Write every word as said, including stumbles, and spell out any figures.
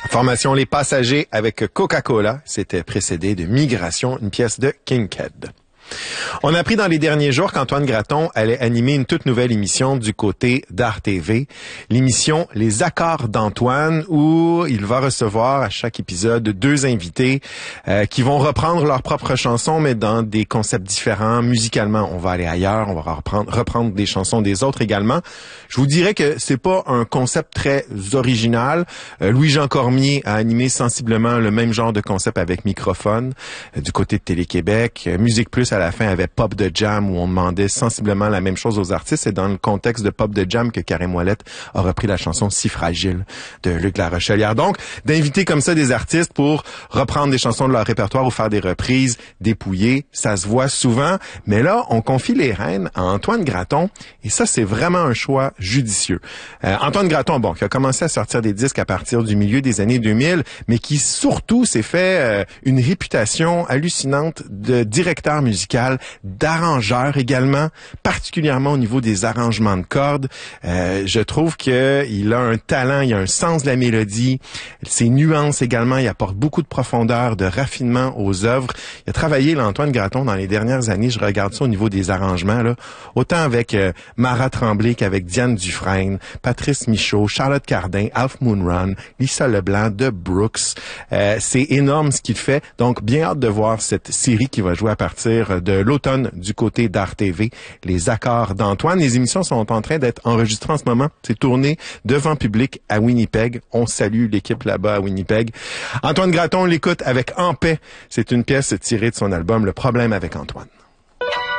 Formation Les Passagers avec Coca-Cola, c'était précédé de Migration, une pièce de Kinkead. On a appris dans les derniers jours qu'Antoine Graton allait animer une toute nouvelle émission du côté d'Art T V, l'émission Les Accords d'Antoine, où il va recevoir à chaque épisode deux invités euh, qui vont reprendre leurs propres chansons, mais dans des concepts différents. Musicalement, on va aller ailleurs, on va reprendre, reprendre des chansons des autres également. Je vous dirais que c'est pas un concept très original. Euh, Louis-Jean Cormier a animé sensiblement le même genre de concept avec microphone euh, du côté de Télé-Québec. Euh, Musique Plus à la fin avait Pop de Jam où on demandait sensiblement la même chose aux artistes. C'est dans le contexte de Pop de Jam que Karim Ouellette a repris la chanson Si Fragile de Luc La Rochelière. Donc, d'inviter comme ça des artistes pour reprendre des chansons de leur répertoire ou faire des reprises dépouillées, ça se voit souvent. Mais là, on confie les rênes à Antoine Graton et ça, c'est vraiment un choix judicieux. Euh, Antoine Graton, bon, qui a commencé à sortir des disques à partir du milieu des années deux mille, mais qui surtout s'est fait euh, une réputation hallucinante de directeur musical, d'arrangeur également, particulièrement au niveau des arrangements de cordes. Euh, je trouve qu'il a un talent, il a un sens de la mélodie, ses nuances également, il apporte beaucoup de profondeur, de raffinement aux œuvres. Il a travaillé, là, Antoine Graton, dans les dernières années, je regarde ça au niveau des arrangements, là, autant avec euh, Mara Tremblay qu'avec Diane Dufresne, Patrice Michaud, Charlotte Cardin, Alf Moonrun, Lisa Leblanc, de Brooks. Euh, c'est énorme ce qu'il fait, donc bien hâte de voir cette série qui va jouer à partir de l'automne du côté d'Art T V, Les Accords d'Antoine. Les émissions sont en train d'être enregistrées en ce moment. C'est tourné devant public à Winnipeg. On salue l'équipe là-bas à Winnipeg. Antoine Graton l'écoute avec En paix. C'est une pièce tirée de son album Le problème avec Antoine.